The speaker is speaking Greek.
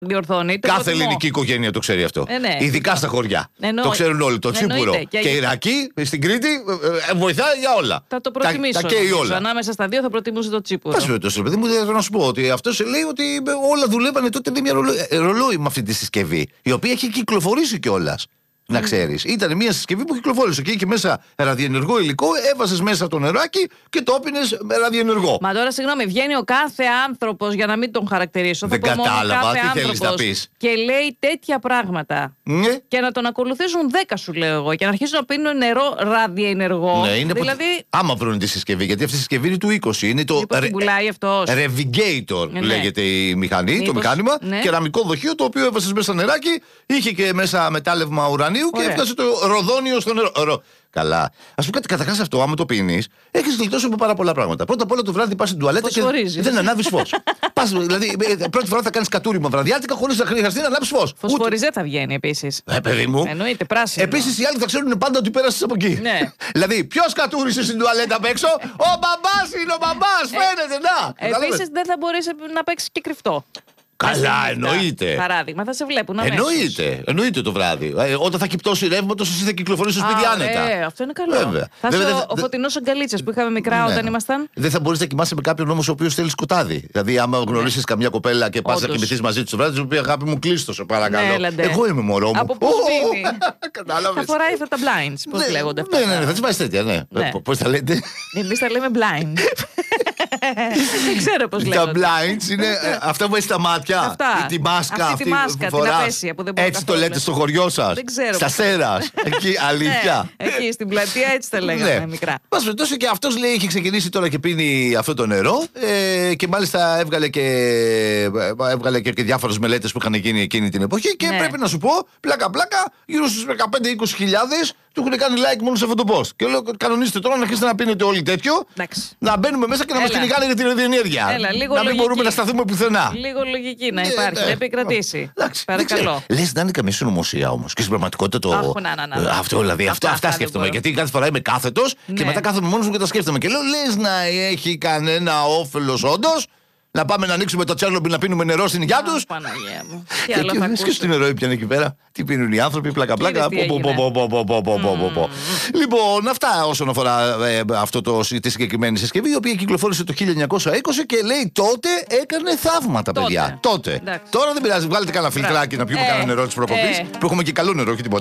διορθώνει. Κάθε ελληνική οικογένεια το ξέρει αυτό. Ναι. Ειδικά στα χωριά. Το ξέρουν όλοι. Το τσίπουρο. Και η Ιρακή στην Κρήτη βοηθάει για όλα. Θα το προτιμήσω. Τα καίει όλα. Ανάμεσα στα δύο θα προτιμούσε το τσίπουρο. Πάση περιπτώσει, παιδί μου, θέλω να σου πω ότι αυτό λέει ότι όλα δουλεύανε τότε. Είναι μια ρολόι με αυτή τη συσκευή, η οποία έχει κυκλοφορήσει κιόλας. Να ξέρεις. Ήταν μια συσκευή που κυκλοφόρησε και είχε μέσα ραδιενεργό υλικό, έβαζες μέσα το νεράκι και το έπινες με ραδιενεργό. Μα τώρα, συγγνώμη, βγαίνει ο κάθε άνθρωπος, για να μην τον χαρακτηρίσω. Δεν κατάλαβα τι θέλεις να πεις. Και λέει τέτοια πράγματα. Ναι. Και να τον ακολουθήσουν 10, σου λέω εγώ. Και να αρχίσουν να πίνουν νερό ραδιενεργό. Ναι, είναι δηλαδή. Άμα βρουν τη συσκευή, γιατί αυτή η συσκευή είναι του 20. Είναι το. Πουλάει αυτός. Revigator λέγεται η μηχανή, το μηχάνημα. Ναι. Κεραμικό δοχείο το οποίο έβασες μέσα νεράκι, είχε και μέσα μετάλλευμα ουρανίου. Και έφτασε το ροδόνιο στο νερό. Καλά. Ας πούμε κάτι, καταρχάς αυτό, άμα το πίνεις, έχεις γλιτώσει από πάρα πολλά πράγματα. Πρώτα απ' όλα το βράδυ πας στην τουαλέτα και δεν ανάβεις φως. Δηλαδή, πρώτη φορά θα κάνεις κατούριμα βραδιάτικα χωρίς να χρειαστεί να ανάψεις φως. Φωσφοριζέ θα βγαίνει επίσης. Παιδί μου. Εννοείται, πράσινο. Επίσης οι άλλοι θα ξέρουν πάντα ότι πέρασες από εκεί. Ναι. Δηλαδή, ποιος κατούρισε στην τουαλέτα απ' έξω? Ο μπαμπάς είναι ο μπαμπάς, φαίνεται, να. Επίσης δεν θα μπορείς να παίξεις και κρυφτό. Καλά, εννοείται. Παράδειγμα, θα σε βλέπουν αμέσως. Εννοείται το βράδυ. Όταν θα κυπτώσει ρεύματος, εσύ θα κυκλοφορείς στο σπίτι άνετα. Αυτό είναι καλό. Βέβαια. Θα είσαι ο φωτεινός αγκαλίτσας που είχαμε μικρά όταν ήμασταν. Δεν θα μπορείς να κοιμάσαι με κάποιον όμως ο οποίος θέλει σκοτάδι. Δηλαδή, άμα γνωρίσεις καμιά κοπέλα και πας να κοιμηθείς μαζί της το βράδυ, σου πει αγάπη μου, κλείστο, σε παρακαλώ. Εγώ είμαι μωρό μου. Από πού δίνει. Θα φοράει αυτά τα blinds, πώς λέγονται αυτά. Ναι, θα τις βάζεις τέτοια, ναι. Πώς τα λέτε? Εμείς τα λέμε blind. Δεν ξέρω πώς λέγονται. Τα blinds είναι αυτά που έχει στα μάτια. Τη μάσκα αυτή που φοράς. Έτσι το λέτε στο χωριό σας? Δεν ξέρω. Στα Σέρας. Εκεί, αλήθεια. Εκεί στην πλατεία έτσι τα λέγαμε μικρά. Μας περιπτώσει και αυτός λέει έχει ξεκινήσει τώρα και πίνει αυτό το νερό και μάλιστα έβγαλε και διάφορες μελέτες που είχαν γίνει εκείνη την εποχή και πρέπει να σου πω, πλάκα γύρω στους 15-20 χιλιάδες του έχουν κάνει like μόνο σε αυτό το post. Και λέω, κανονίστε τώρα να αρχίσετε να πίνετε όλοι τέτοιο, να μπαίνουμε μέσα και να μας κυνηγάνε για την ραδιενέργεια. Να μην μπορούμε να σταθούμε πουθενά. Λίγο λογική να υπάρχει, να επικρατήσει. Παρακαλώ. Λες να είναι καμία συνωμοσία όμως. Και στην πραγματικότητα το. Αυτό δηλαδή, αυτά σκέφτομαι. Γιατί κάθε φορά είμαι κάθετος και μετά κάθομαι μόνος μου και τα σκέφτομαι. Και λέω, λες να έχει κανένα όφελος όντως? Να πάμε να ανοίξουμε το Τσέρνομπιλ να πίνουμε νερό στην υγειά τους. Παναγία μου. Και τι νερό έπιανε εκεί πέρα. Τι πίνουν οι άνθρωποι, πλάκα. Λοιπόν, αυτά όσον αφορά τη συγκεκριμένη συσκευή, η οποία κυκλοφόρησε το 1920 και λέει τότε έκανε θαύματα, παιδιά. Τότε. Τώρα δεν πειράζει, βγάλετε κανένα φιλτράκι να πιούμε κανένα νερό της προκοπής, που έχουμε και καλό νερό, όχι τίποτα.